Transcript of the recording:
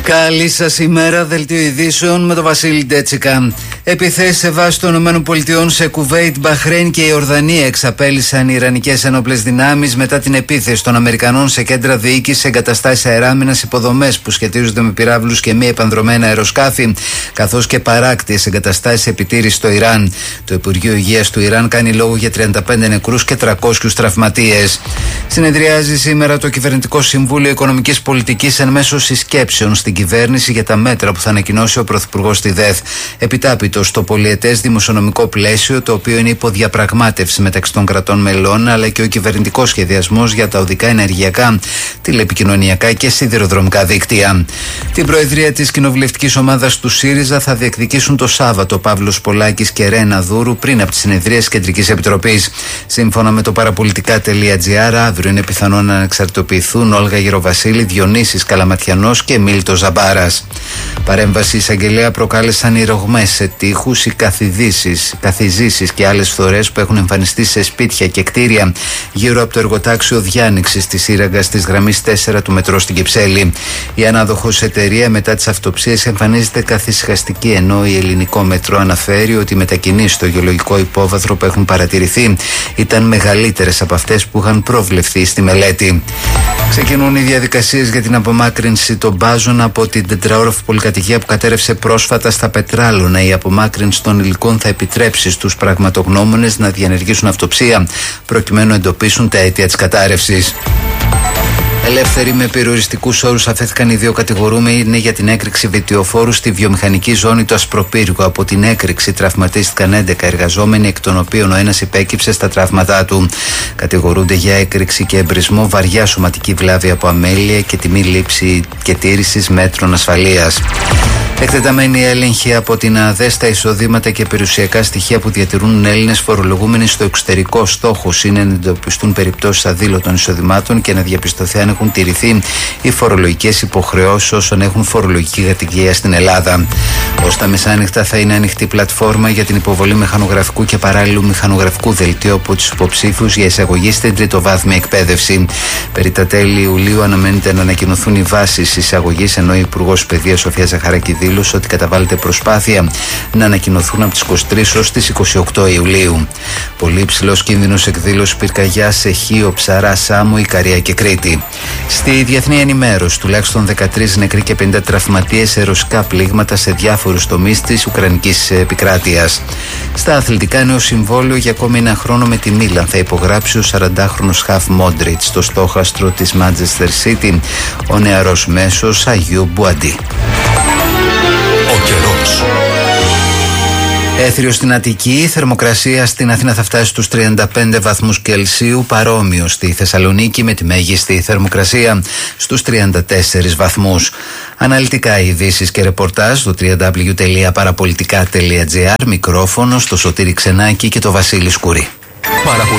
Καλή σας ημέρα, δελτίο ειδήσεων με τον Βασίλη Ντέτσικα. Επιθέσεις σε βάση των ΗΠΑ σε Κουβέιτ, Μπαχρέιν και Ιορδανία εξαπέλυσαν οι Ιρανικές ενόπλες δυνάμεις μετά την επίθεση των Αμερικανών σε κέντρα διοίκησης, εγκαταστάσεις αεράμινας, υποδομές που σχετίζονται με πυράβλους και μη επανδρομένα αεροσκάφη, καθώς και παράκτιες εγκαταστάσεις επιτήρησης στο Ιράν. Το Υπουργείο Υγείας του Ιράν κάνει λόγο για 35 νεκρούς και 300 τραυματίες. Συνεδριάζει σήμερα το Κυβερνητικό Συμβούλιο Οικονομικής Πολιτικής εν μέσω συσκέψεων στην κυβέρνηση για τα μέτρα που θα ανακοινώσει ο Πρωθυπουργός στη ΔΕΘ. Επιτάπητο στο πολιετές δημοσιονομικό πλαίσιο, το οποίο είναι υποδιαπραγμάτευση μεταξύ των κρατών μελών, αλλά και ο κυβερνητικός σχεδιασμός για τα οδικά, ενεργειακά, τηλεπικοινωνιακά και σιδηροδρομικά δίκτυα. Την προεδρία της κοινοβουλευτικής ομάδας του ΣΥΡΙΖΑ θα διεκδικήσουν το Σάββατο Παύλος Πολάκης και Ρένα Δούρου πριν από τις συνεδρίες Κεντρικής Επιτροπής. Σύμφωνα με το παραπολιτικά.gr, αύριο είναι πιθανό να ανεξαρτητοποιηθούν Όλγα Γεροβασίλη, Διονύσης Καλαματιανός και Μίλτος Ζαμπάρας. Παρέμβαση εισαγγελέα προκάλεσαν οι ρογμές σε τοίχους, οι καθιζήσεις και άλλες φθορές που έχουν εμφανιστεί σε σπίτια και κτίρια γύρω από το εργοτάξιο διάνοιξης της σύραγγας της γραμμής 4 του μετρό στην Κυψέλη. Η ανάδοχος εταιρεία μετά τις αυτοψίες εμφανίζεται καθησυχαστική, ενώ η Ελληνικό Μετρό αναφέρει ότι οι μετακινήσεις στο γεωλογικό υπόβαθρο που έχουν παρατηρηθεί ήταν μεγαλύτερες από αυτές που είχαν προβλεφθεί στη μελέτη. Ξεκινούν οι διαδικασίες για την απομάκρυνση των μπάζων από την τετραόροφη πολυκατοικία που κατέρευσε πρόσφατα στα Πετράλωνα. Η απομάκρυνση των υλικών θα επιτρέψει στους πραγματογνώμονες να διενεργήσουν αυτοψία προκειμένου να εντοπίσουν τα αίτια της κατάρρευσης. Ελεύθεροι με περιοριστικούς όρους αφέθηκαν οι δύο κατηγορούμενοι για την έκρηξη βιτιοφόρου στη βιομηχανική ζώνη του Ασπροπύργου. Από την έκρηξη τραυματίστηκαν 11 εργαζόμενοι, εκ των οποίων ο ένας υπέκυψε στα τραύματά του. Κατηγορούνται για έκρηξη και εμπρισμό, βαριά σωματική βλάβη από αμέλεια και τιμή λήψη και τήρησης μέτρων ασφαλείας. Εκτεταμένη έλεγχη από την ΑΔΕ στα εισοδήματα και περιουσιακά στοιχεία που διατηρούν Έλληνες φορολογούμενοι στο εξωτερικό. Στόχος είναι να εντοπιστούν περιπτώσεις αδήλωτων εισοδημάτων και να διαπιστωθεί αν έχουν τηρηθεί οι φορολογικές υποχρεώσεις όσων έχουν φορολογική κατοικία στην Ελλάδα. Ως τα μεσάνυχτα θα είναι ανοιχτή πλατφόρμα για την υποβολή μηχανογραφικού και παράλληλου μηχανογραφικού δελτίου από τους υποψήφιους για εισαγωγή στην τριτοβάθμια εκπαίδευση. Περί τα τέλη Ιουλίου αναμένεται να ανακοινωθούν οι βάσεις εισαγωγής, ενώ η Υπουργός Παιδείας Σοφία Ζαχαράκη δήλωσε ότι καταβάλλεται προσπάθεια να ανακοινωθούν από τις 23 ως τις 28 Ιουλίου. Πολύ υψηλός κίνδυνος εκδήλωση πυρκαγιά σε Χίο, Ψαρά, Σάμο, Ικαρία και Κρήτη. Στη διεθνή ενημέρωση, τουλάχιστον 13 νεκροί και 50 τραυματίες σε ρωσικά πλήγματα σε διάφορους τομείς της Ουκρανικής επικράτειας. Στα αθλητικά, νέο συμβόλαιο για ακόμη ένα χρόνο με τη Μίλαν θα υπογράψει ο 40χρονος Χαφ Μόντριτς στο στόχαστρο της Manchester City, ο νεαρός μέσος Αγίου Μπουαντί. Ο καιρός. Έθριο στην Αττική, θερμοκρασία στην Αθήνα θα φτάσει στους 35 βαθμούς Κελσίου, παρόμοιο στη Θεσσαλονίκη με τη μέγιστη θερμοκρασία στους 34 βαθμούς. Αναλυτικά ειδήσεις και ρεπορτάζ στο www.parapolitica.gr, μικρόφωνο στο Σωτήρη Ξενάκη και το Βασίλη Σκουρή.